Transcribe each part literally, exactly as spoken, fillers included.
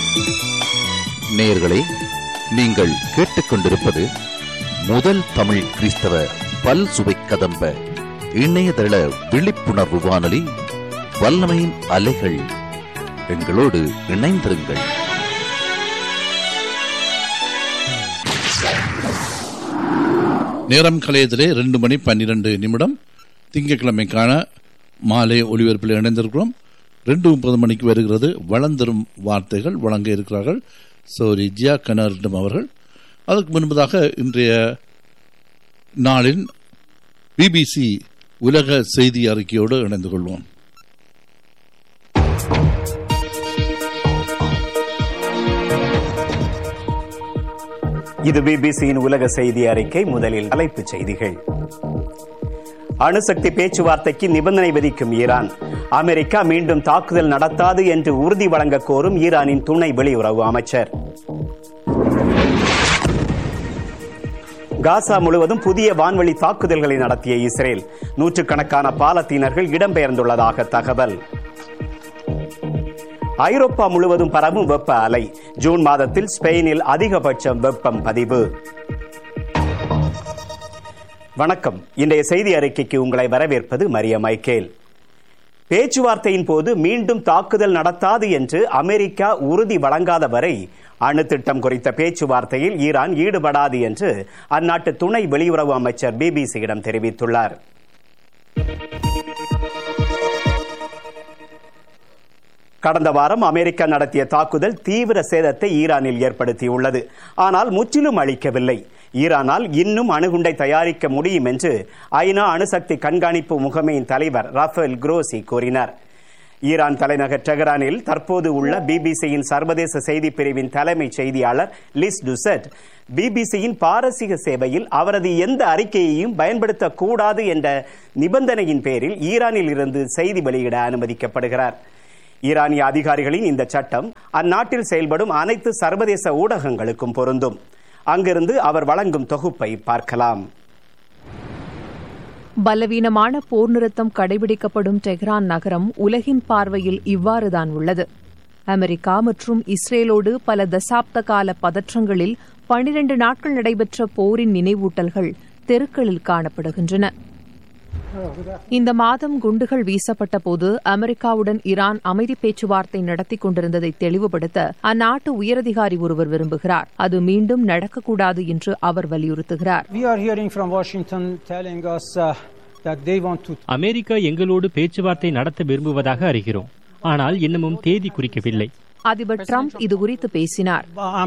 நேயர்களே, நீங்கள் கேட்டுக்கொண்டிருப்பது முதல் தமிழ் கிறிஸ்தவ பல் சுவை கதம்ப இணையதள விழிப்புணர்வு வானொலி வல்லமையின் அலைகள். எங்களோடு இணைந்திருங்கள். நேரம் கலையத்திலே ரெண்டு மணி பன்னிரண்டு நிமிடம் திங்கட்கிழமைக்கான மாலை ஒலிபரப்பில் இணைந்திருக்கிறோம். ரெண்டு முப்பது மணிக்கு வருகிறது வளர்ந்தரும் வார்த்தைகள் வழங்க இருக்கிறார்கள் சௌரி ஜியா கனர்டம் அவர்கள். அதற்கு முன்பதாக இன்றைய நாளின் பிபிசி உலக செய்தி அறிக்கையோடு இணைந்து கொள்வோம். இது பிபிசியின் உலக செய்தி அறிக்கை. முதலில் தலைப்புச் செய்திகள். அணுசக்தி பேச்சுவார்த்தைக்கு நிபந்தனை விதிக்கும் ஈரான். அமெரிக்கா மீண்டும் தாக்குதல் நடத்தாது என்று உறுதி வழங்க கோரும் ஈரானின் துணை வெளியுறவு அமைச்சர். காசா முழுவதும் புதிய வான்வழி தாக்குதல்களை நடத்திய இஸ்ரேல். நூற்றுக்கணக்கான பாலத்தீனர்கள் இடம்பெயர்ந்துள்ளதாக தகவல். ஐரோப்பா முழுவதும் பரவும் வெப்ப அலை. ஜூன் மாதத்தில் ஸ்பெயினில் அதிகபட்சம் வெப்பம் பதிவு. வணக்கம். இன்றைய செய்தி அறிக்கைக்கு உங்களை வரவேற்பது மரிய மைக்கேல். பேச்சுவார்த்தையின் போது மீண்டும் தாக்குதல் நடத்தாது என்று அமெரிக்கா உறுதி வழங்காத வரை அணு திட்டம் குறித்த பேச்சுவார்த்தையில் ஈரான் ஈடுபடாது என்று அந்நாட்டு துணை வெளியுறவு அமைச்சர் பிபிசியிடம் தெரிவித்துள்ளார். கடந்த வாரம் அமெரிக்கா நடத்திய தாக்குதல் தீவிர சேதத்தை ஈரானில் ஏற்படுத்தியுள்ளது. ஆனால் முற்றிலும் அளிக்கவில்லை. ஈரானால் இன்னும் அணுகுண்டை தயாரிக்க முடியும் என்று ஐநா அணுசக்தி கண்காணிப்பு முகமையின் தலைவர் ரஃபேல் குரோசி கூறினார். ஈரான் தலைநகர் டெஹரானில் தற்போது உள்ள பிபிசியின் சர்வதேச செய்தி பிரிவின் தலைமை செய்தியாளர் லிஸ் டுசெட் பிபிசியின் பாரசீக சேவையில் அவரது எந்த அறிக்கையையும் பயன்படுத்தக்கூடாது என்ற நிபந்தனையின் பேரில் ஈரானில் இருந்து செய்தி வெளியிட அனுமதிக்கப்படுகிறார். ஈரானிய அதிகாரிகளின் இந்த சட்டம் அந்நாட்டில் செயல்படும் அனைத்து சர்வதேச ஊடகங்களுக்கும் பொருந்தும். அங்கிருந்து அவர் வழங்கும் தொகுப்பை பார்க்கலாம். பலவீனமான போர் நிறுத்தம் கடைபிடிக்கப்படும் டெஹ்ரான் நகரம் உலகின் பார்வையில் இவ்வாறுதான் உள்ளது. அமெரிக்கா மற்றும் இஸ்ரேலோடு பல தசாப்த கால பதற்றங்களில் பனிரண்டு நாட்கள் நடைபெற்ற போரின் நினைவூட்டல்கள் தெருக்களில் காணப்படுகின்றன. இந்த மாதம் குண்டுகள் வீசப்பட்ட போது அமெரிக்காவுடன் ஈரான் அமைதி பேச்சுவார்த்தை நடத்தி கொண்டிருந்ததை தெளிவுபடுத்த அந்நாட்டு உயரதிகாரி ஒருவர் விரும்புகிறார். அது மீண்டும் நடக்கக்கூடாது என்று அவர் வலியுறுத்துகிறார். அமெரிக்கா எங்களோடு பேச்சுவார்த்தை நடத்த விரும்புவதாக அறிகிறோம், ஆனால் இன்னமும் தேதி குறிக்கவில்லை. அதிபர் டிரம்ப் இதுகுறித்து பேசினார்.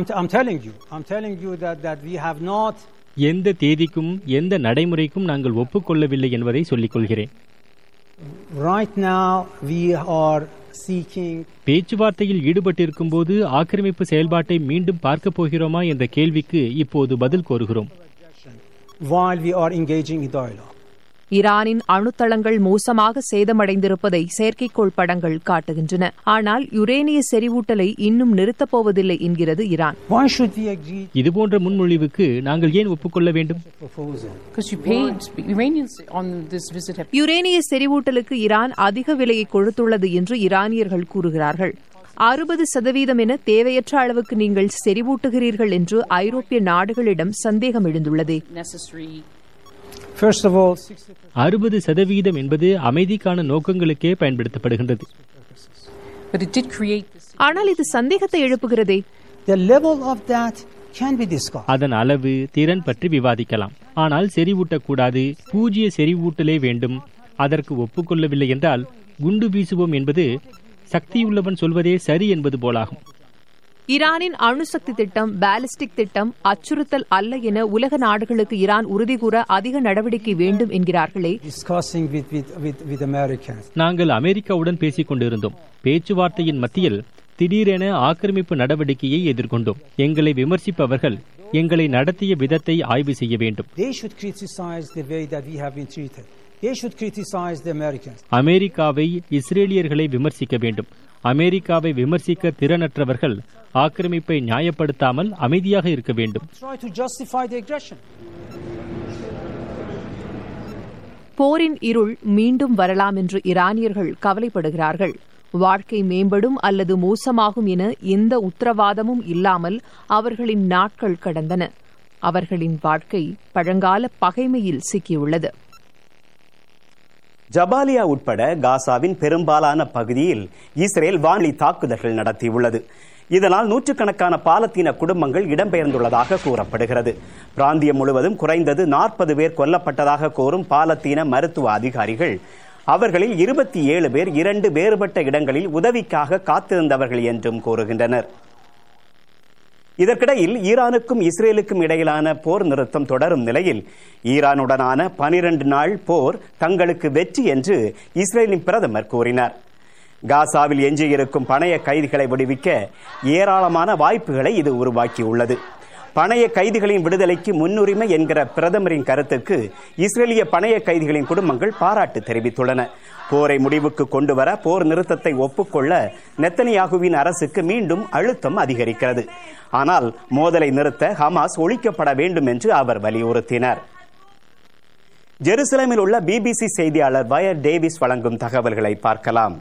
எந்த தேதிக்கும் எந்த நடைமுறைக்கும் நாங்கள் ஒப்புக்கொள்ளவில்லை என்பதை சொல்லிக் கொள்கிறேன். பேச்சுவார்த்தையில் ஈடுபட்டிருக்கும் போது ஆக்கிரமிப்பு செயல்பாட்டை மீண்டும் பார்க்கப் போகிறோமா என்ற கேள்விக்கு இப்போது பதில் கோருகிறோம். ஈரானின் அணுத்தளங்கள் மோசமாக சேதமடைந்திருப்பதை செயற்கைக்கோள் படங்கள் காட்டுகின்றன. ஆனால் யுரேனிய செறிவூட்டலை இன்னும் நிறுத்தப்போவதில்லை என்கிறது ஈரான். இதுபோன்ற முன்மொழிவுக்கு நாங்கள் ஏன் ஒப்புக்கொள்ள வேண்டும்? யுரேனிய செறிவூட்டலுக்கு ஈரான் அதிக விலையை கொடுத்துள்ளது என்று ஈரானியர்கள் கூறுகிறார்கள். அறுபது சதவீதம் என தேவையற்ற அளவுக்கு நீங்கள் செறிவூட்டுகிறீர்கள் என்று ஐரோப்பிய நாடுகளிடம் சந்தேகம் எழுந்துள்ளது. அறுபது சதவீதம் என்பது அமைதிக்கான நோக்கங்களுக்கே பயன்படுத்தப்படுகின்றது. ஆனால் இது சந்தேகத்தை எழுப்புகிறதே. அதன் அளவு, திறன் பற்றி விவாதிக்கலாம். ஆனால் செறிவூட்டக்கூடாது, பூஜ்ய செறிவூட்டலே வேண்டும். அதற்கு ஒப்புக்கொள்ளவில்லை என்றால் குண்டு வீசுவோம் என்பது சக்தியுள்ளவன் சொல்வதே சரி என்பது போலாகும். ஈரானின் அணுசக்தி திட்டம் பாலிஸ்டிக் திட்டம் அச்சுறுத்தல் அல்ல என உலக நாடுகளுக்கு ஈரான் உறுதி கூற அதிக நடவடிக்கை வேண்டும் என்கிறார்களே. நாங்கள் அமெரிக்காவுடன் பேசிக் கொண்டிருந்தோம். பேச்சுவார்த்தையின் மத்தியில் திடீரென ஆக்கிரமிப்பு நடவடிக்கையை எதிர்கொண்டோம். எங்களை விமர்சிப்பவர்கள் எங்களை நடத்திய விதத்தை ஆய்வு செய்ய வேண்டும். அமெரிக்காவை, இஸ்ரேலியர்களை விமர்சிக்க வேண்டும். அமெரிக்காவை விமர்சிக்க திறனற்றவர்கள் ஆக்கிரமிப்பை நியாயப்படுத்தாமல் அமைதியாக இருக்க வேண்டும். போரின் இருள் மீண்டும் வரலாம் என்று ஈரானியர்கள் கவலைப்படுகிறார்கள். வாழ்க்கை மேம்படும் அல்லது மோசமாகும் என எந்த உத்தரவாதமும் இல்லாமல் அவர்களின் நாட்கள் கடந்தன. அவர்களின் வாழ்க்கை பழங்கால பகைமையில் சிக்கியுள்ளது. ஜபாலியா உட்பட காசாவின் பெரும்பாலான பகுதியில் இஸ்ரேல் வான்வழி தாக்குதல்கள் நடத்தியுள்ளது. இதனால் நூற்றுக்கணக்கான பாலத்தீன குடும்பங்கள் இடம்பெயர்ந்துள்ளதாக கூறப்படுகிறது. பிராந்தியம் முழுவதும் குறைந்தது நாற்பது பேர் கொல்லப்பட்டதாக கூறும் பாலத்தீன மருத்துவ அதிகாரிகள் அவர்களில் இருபத்தி ஏழு பேர் இரண்டு வேறுபட்ட இடங்களில் உதவிக்காக காத்திருந்தவர்கள் என்றும் கூறுகின்றனர். இதற்கிடையில் ஈரானுக்கும் இஸ்ரேலுக்கும் இடையிலான போர் நிறுத்தம் தொடரும் நிலையில் ஈரானுடனான பனிரண்டு நாள் போர் தங்களுக்கு வெற்றி என்று இஸ்ரேலின் பிரதமர் கூறினார். காசாவில் எஞ்சியிருக்கும் பணைய கைதிகளை விடுவிக்க ஏராளமான வாய்ப்புகளை இது உருவாக்கியுள்ளது. பணைய கைதிகளின் விடுதலைக்கு முன்னுரிமை என்கிற பிரதமரின் கருத்துக்கு இஸ்ரேலிய பணைய கைதிகளின் குடும்பங்கள் பாராட்டு தெரிவித்துள்ளன. போரை முடிவுக்கு கொண்டுவர போர் நிறுத்தத்தை ஒப்புக்கொள்ள நெத்தனியாகுவின் அரசுக்கு மீண்டும் அழுத்தம் அதிகரிக்கிறது. ஆனால் மோதலை நிறுத்த ஹமாஸ் ஒழிக்கப்பட வேண்டும் என்று அவர் வலியுறுத்தினார். ஜெருசலேமில் உள்ள பிபிசி செய்தியாளர் வயர் டேவிஸ் வழங்கும் தகவல்களை பார்க்கலாம்.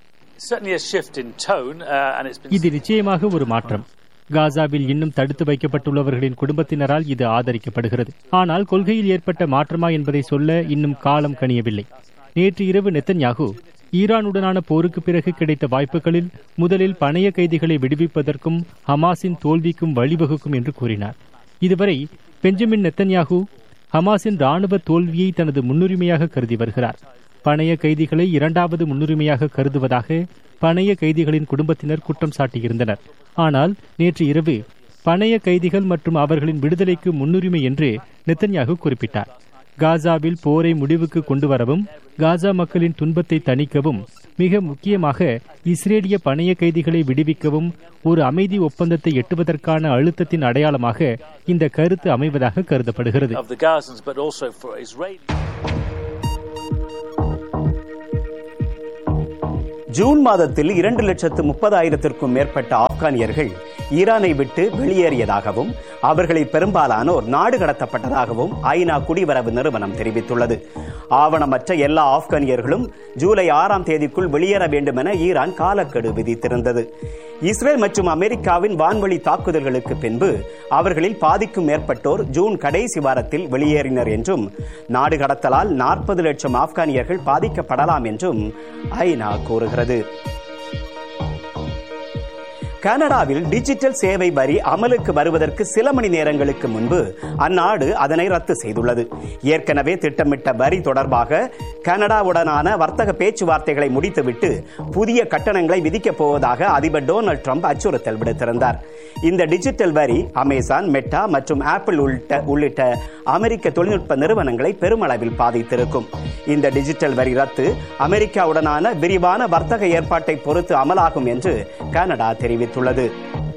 இது நிச்சயமாக ஒரு மாற்றம். காசாவில் இன்னும் தடுத்து வைக்கப்பட்டுள்ளவர்களின் குடும்பத்தினரால் இது ஆதரிக்கப்படுகிறது. ஆனால் கொள்கையில் ஏற்பட்ட மாற்றமா என்பதை சொல்ல இன்னும் காலம் கனியவில்லை. நேற்று இரவு நெத்தன்யாகு ஈரானுடனான போருக்கு பிறகு கிடைத்த வாய்ப்புகளில் முதலில் பணைய கைதிகளை விடுவிப்பதற்கும் ஹமாஸின் தோல்விக்கும் வழிவகுக்கும் என்று கூறினார். இதுவரை பெஞ்சமின் நெத்தன்யாகு ஹமாஸின் ராணுவ தோல்வியை தனது முன்னுரிமையாக கருதி வருகிறார். பணைய கைதிகளை இரண்டாவது முன்னுரிமையாக கருதுவதாக பணைய கைதிகளின் குடும்பத்தினர் குற்றம் சாட்டியிருந்தனர். ஆனால் நேற்று இரவு பணைய கைதிகள் மற்றும் அவர்களின் விடுதலைக்கு முன்னுரிமை என்று நெத்தன்யாகு குறிப்பிட்டார். காசாவில் போரை முடிவுக்கு கொண்டு வரவும் காசா மக்களின் துன்பத்தை தணிக்கவும் மிக முக்கியமாக இஸ்ரேலிய பணைய கைதிகளை விடுவிக்கவும் ஒரு அமைதி ஒப்பந்தத்தை எட்டுவதற்கான அழுத்தத்தின் அடையாளமாக இந்த கருத்து அமைவதாக கருதப்படுகிறது. ஜூன் மாதத்தில் இரண்டு லட்சத்து முப்பதாயிரத்திற்கும் மேற்பட்ட ஆப்கானியர்கள் ஈரானை விட்டு வெளியேறியதாகவும் அவர்களில் பெரும்பாலானோர் நாடு கடத்தப்பட்டதாகவும் ஐநா குடிவரவு நிறுவனம் தெரிவித்துள்ளது. ஆவணமற்ற எல்லா ஆப்கானியர்களும் ஜூலை ஆறாம் தேதிக்குள் வெளியேற வேண்டும் என ஈரான் காலக்கெடு விதித்திருந்தது. இஸ்ரேல் மற்றும் அமெரிக்காவின் வான்வழி தாக்குதல்களுக்கு பின்பு அவர்களில் பாதிக்கும் மேற்பட்டோர் ஜூன் கடைசி வாரத்தில் வெளியேறினர் என்றும் நாடு கடத்தலால் நாற்பது லட்சம் ஆப்கானியர்கள் பாதிக்கப்படலாம் என்றும் ஐநா கூறுகிறது. கனடாவில் டிஜிட்டல் சேவை வரி அமலுக்கு வருவதற்கு சில மணி நேரங்களுக்கு முன்பு அந்நாடு அதனை ரத்து செய்துள்ளது. ஏற்கனவே திட்டமிட்ட வரி தொடர்பாக கனடாவுடனான வர்த்தக பேச்சுவார்த்தைகளை முடித்துவிட்டு புதிய கட்டணங்களை விதிக்கப் போவதாக அதிபர் டொனால்ட் ட்ரம்ப் அச்சுறுத்தல் விடுத்திருந்தார். இந்த டிஜிட்டல் வரி அமேசான், மெட்டா மற்றும் ஆப்பிள் உள்ளிட்ட உள்ளிட்ட அமெரிக்க தொழில்நுட்ப நிறுவனங்களை பெருமளவில் பாதித்திருக்கும். இந்த டிஜிட்டல் வரி ரத்து அமெரிக்காவுடனான விரிவான வர்த்தக ஏற்பாட்டை பொறுத்து அமலாகும் என்று கனடா தெரிவித்துள்ளது.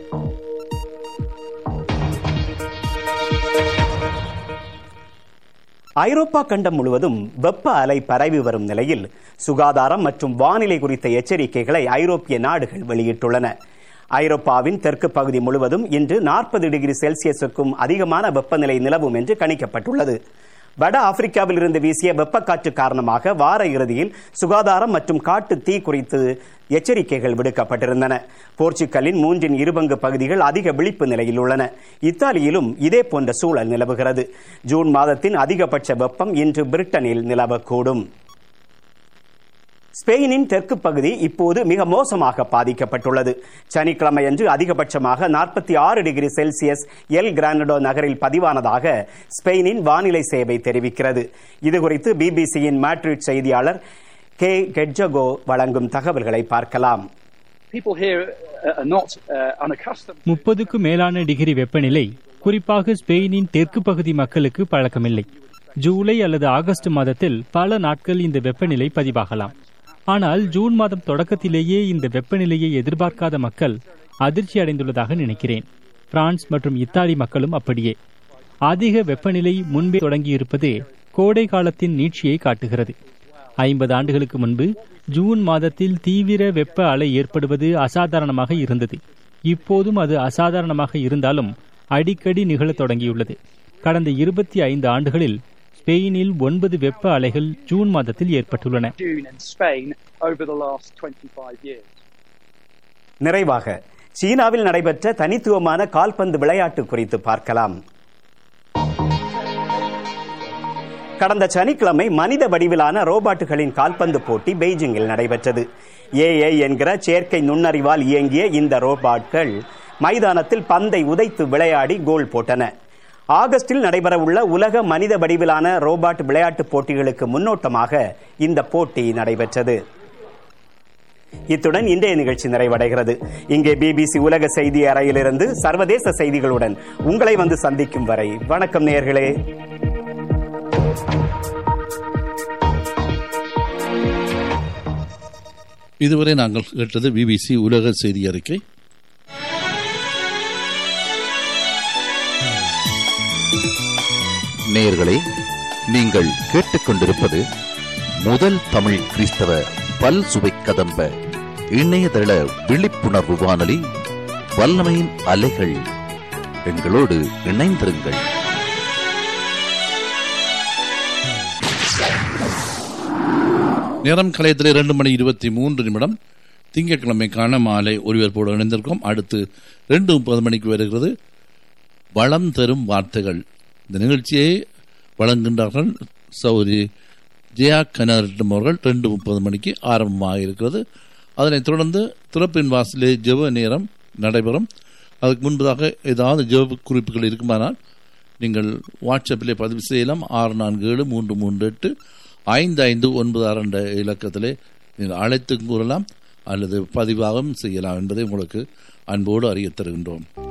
ஐரோப்பா கண்டம் முழுவதும் வெப்ப அலை பரவி வரும் நிலையில் சுகாதாரம் மற்றும் வானிலை குறித்த எச்சரிக்கைகளை ஐரோப்பிய நாடுகள் வெளியிட்டுள்ளன. ஐரோப்பாவின் தெற்கு பகுதி முழுவதும் இன்று நாற்பது டிகிரி செல்சியஸுக்கும் அதிகமான வெப்பநிலை நிலவும் என்று கணிக்கப்பட்டுள்ளது. வட ஆப்பிரிக்காவில் இருந்து வீசிய வெப்பக்காற்று காரணமாக வார இறுதியில் சுகாதாரம் மற்றும் காட்டு தீ குறித்து எச்சரிக்கைகள் விடுக்கப்பட்டிருந்தன. போர்ச்சுகலின் மூன்றின் இருபங்கு பகுதிகள் அதிக விழிப்பு நிலையில் உள்ளன. இத்தாலியிலும் இதே போன்ற சூழல் நிலவுகிறது. ஜூன் மாதத்தின் அதிகபட்ச வெப்பம் இன்று பிரிட்டனில் நிலவக்கூடும். ஸ்பெயினின் தெற்கு பகுதி இப்போது மிக மோசமாக பாதிக்கப்பட்டுள்ளது. சனிக்கிழமையன்று அதிகபட்சமாக நாற்பத்தி ஆறு டிகிரி செல்சியஸ் எல் கிரானடோ நகரில் பதிவானதாக ஸ்பெயினின் வானிலை சேவை தெரிவிக்கிறது. இதுகுறித்து பிபிசியின் மேட்ரிட் செய்தியாளர் கே கெட்ஜகோ வழங்கும் தகவல்களை பார்க்கலாம். முப்பதுக்கும் மேலான டிகிரி வெப்பநிலை குறிப்பாக ஸ்பெயினின் தெற்கு பகுதி மக்களுக்கு பழக்கமில்லை. ஜூலை அல்லது ஆகஸ்ட் மாதத்தில் பல நாட்கள் இந்த வெப்பநிலை பதிவாகலாம். ஆனால் ஜூன் மாதம் தொடக்கத்திலேயே இந்த வெப்பநிலையை எதிர்பார்க்காத மக்கள் அதிர்ச்சி அடைந்துள்ளதாக நினைக்கிறேன். பிரான்ஸ் மற்றும் இத்தாலி மக்களும் அப்படியே. அதிக வெப்பநிலை முன்பே தொடங்கியிருப்பது கோடை காலத்தின் நீட்சியை காட்டுகிறது. ஐம்பது ஆண்டுகளுக்கு முன்பு ஜூன் மாதத்தில் தீவிர வெப்ப அலை ஏற்படுவது அசாதாரணமாக இருந்தது. இப்போதும் அது அசாதாரணமாக இருந்தாலும் அடிக்கடி நிகழத் தொடங்கியுள்ளது. கடந்த இருபத்தி ஐந்து ஆண்டுகளில் ஸ்பெயினில் ஒன்பது வெப்ப அலைகள் ஜூன் மாதத்தில் ஏற்பட்டுள்ளன. நிறைவாக சீனாவில் நடைபெற்ற தனித்துவமான கால்பந்து விளையாட்டு குறித்து பார்க்கலாம். கடந்த சனிக்கிழமை மனித வடிவிலான ரோபாட்டுகளின் கால்பந்து போட்டி பெய்ஜிங்கில் நடைபெற்றது. ஏஐ என்கிற செயற்கை நுண்ணறிவால் இயங்கிய இந்த ரோபாட்கள் மைதானத்தில் பந்தை உதைத்து விளையாடி கோல் போட்டன. ஆகஸ்டில் நடைபெறவுள்ள உலக மனித வடிவிலான ரோபாட் விளையாட்டுப் போட்டிகளுக்கு முன்னோட்டமாக இந்த போட்டி நடைபெற்றது. இத்துடன் இன்றைய நிகழ்ச்சி நிறைவடைகிறது. இங்கே பிபிசி உலக செய்தி அறையிலிருந்து சர்வதேச செய்திகளுடன் உங்களை வந்து சந்திக்கும் வரை வணக்கம் நேயர்களே. இதுவரை நாங்கள் கேட்டது பிபிசி உலக செய்தி அறிக்கை. நேயர்களே, நீங்கள் கேட்டுக்கொண்டிருப்பது முதல் தமிழ் கிறிஸ்தவ பல் சுவை கதம்ப இணையதள விழிப்புணர்வு வானொலி வல்லமையின் அலைகள். எங்களோடு இணைந்திருங்கள். நேரம் கலையத்தில் இரண்டு மணி இருபத்தி மூன்று நிமிடம். திங்கட்கிழமைக்கான மாலை ஒலிபரப்போடு இணைந்திருக்கோம். அடுத்து ரெண்டு முப்பது மணிக்கு வருகிறது வளம் தரும் வார்த்தைகள். இந்த நிகழ்ச்சியை வழங்குகின்றார்கள் சௌரி ஜெயா கனரிடம் அவர்கள். ரெண்டு முப்பது மணிக்கு ஆரம்பமாக இருக்கிறது. அதனைத் தொடர்ந்து திறப்பின் வாசலே ஜெப நேரம் நடைபெறும். அதுக்கு முன்பதாக ஏதாவது ஜெப குறிப்புகள் இருக்குமானால் நீங்கள் வாட்ஸ்அப்பிலே பதிவு செய்யலாம். ஆறு நான்கு ஏழு மூன்று மூன்று எட்டு ஐந்து ஐந்து ஒன்பது ஆறு என்ற இலக்கத்திலே நீங்கள் அழைத்து கூறலாம் அல்லது பதிவாகவும் செய்யலாம் என்பதை உங்களுக்கு அன்போடு அறிய தருகின்றோம்.